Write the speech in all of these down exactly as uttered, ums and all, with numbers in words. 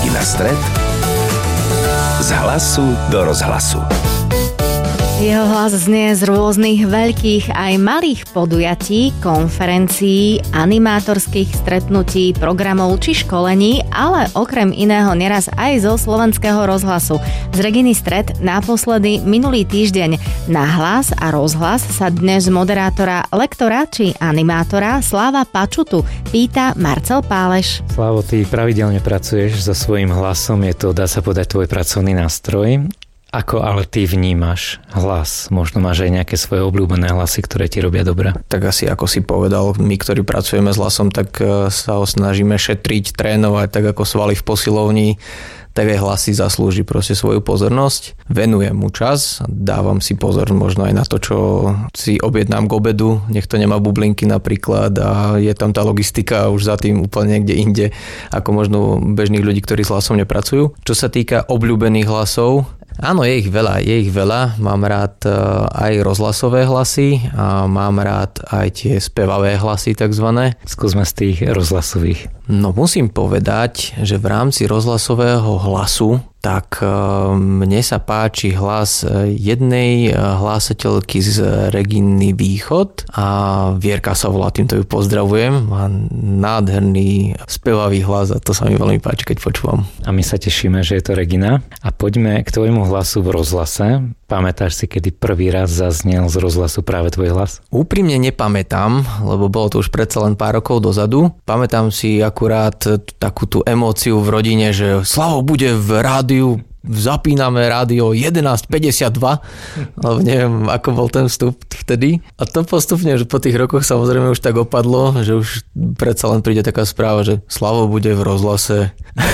Regina Stret z hlasu do rozhlasu. Jeho hlas znie z rôznych veľkých aj malých podujatí, konferencií, animátorských stretnutí, programov či školení, ale okrem iného neraz aj zo Slovenského rozhlasu. Z Reginy Stret naposledy minulý týždeň. Na hlas a rozhlas sa dnes moderátora, lektora či animátora Slava Pačutu pýta Marcel Páleš. Slavo, ty pravidelne pracuješ so svojím hlasom, je to, dá sa povedať, tvoj pracovný nástroj. Ako ale ty vnímaš hlas? Možno máš aj nejaké svoje obľúbené hlasy, ktoré ti robia dobre? Tak asi ako si povedal, my, ktorí pracujeme s hlasom, tak sa ho snažíme šetriť, trénovať, tak ako svaly v posilovni, tak aj hlas si zaslúži proste svoju pozornosť. Venujem mu čas, dávam si pozor možno aj na to, čo si objednám k obedu, nech to nemá bublinky napríklad a je tam tá logistika už za tým úplne niekde inde, ako možno bežných ľudí, ktorí s hlasom nepracujú. Čo sa týka obľúbených hlasov, áno, je ich veľa, je ich veľa. Mám rád aj rozhlasové hlasy a mám rád aj tie spevavé hlasy takzvané. Skúsme z tých rozhlasových. No musím povedať, že v rámci rozhlasového hlasu tak mne sa páči hlas jednej hlásateľky z Reginy Východ a Vierka sa volá, týmto ju pozdravujem. Má nádherný spevavý hlas a to sa mi veľmi páči, keď počúvam. A my sa tešíme, že je to Regina. A poďme k tvojmu hlasu v rozhlase. Pamätáš si, kedy prvý raz zaznel z rozhlasu práve tvoj hlas? Úprimne nepamätám, lebo bolo to už predsa len pár rokov dozadu. Pamätám si akurát takú tú emóciu v rodine, že Slavo bude v rádiu, zapíname rádio jedenásť päťdesiatdva, ale neviem, ako bol ten vstup vtedy. A to postupne, že po tých rokoch samozrejme už tak opadlo, že už predsa len príde taká správa, že Slavo bude v rozhlase.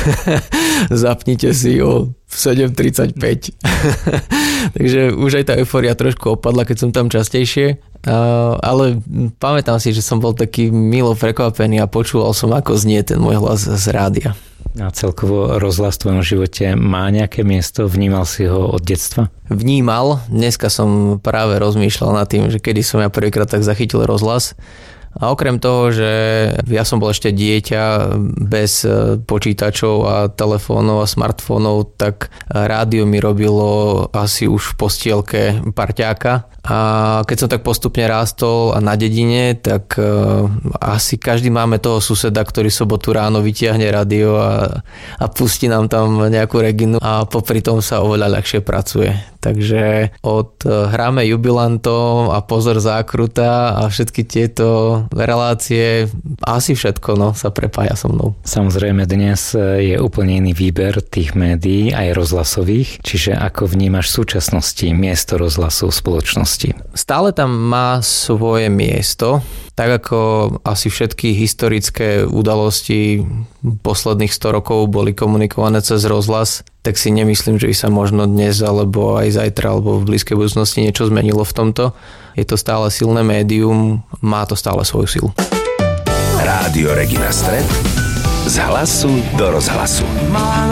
Zapnite si ho v sedem tridsaťpäť. Takže už aj tá eufória trošku opadla, keď som tam častejšie. Uh, ale pamätám si, že som bol taký milo prekvapený a počúval som, ako znie ten môj hlas z rádia. A celkovo rozhlas v tvojom živote má nejaké miesto? Vnímal si ho od detstva? Vnímal. Dneska som práve rozmýšľal nad tým, že kedy som ja prvýkrát tak zachytil rozhlas. A okrem toho, že ja som bol ešte dieťa bez počítačov a telefónov a smartfónov, tak rádio mi robilo asi už v postielke parťáka. A keď som tak postupne rástol a na dedine, tak uh, asi každý máme toho suseda, ktorý sobotu ráno vytiahne rádio a, a pustí nám tam nejakú Reginu a popri tom sa oveľa ľahšie pracuje. Takže od uh, Hráme jubilantov a Pozor zákruta a všetky tieto relácie, asi všetko no, sa prepája so mnou. Samozrejme dnes je úplne iný výber tých médií, aj rozhlasových, čiže ako vnímaš v súčasnosti miesto rozhlasu v spoločnosti? Stále tam má svoje miesto, tak ako asi všetky historické udalosti posledných sto rokov boli komunikované cez rozhlas, tak si nemyslím, že by sa možno dnes alebo aj zajtra alebo v blízkej budúcnosti niečo zmenilo v tomto. Je to stále silné médium, má to stále svoju silu. Rádio Regina Stret z hlasu do rozhlasu.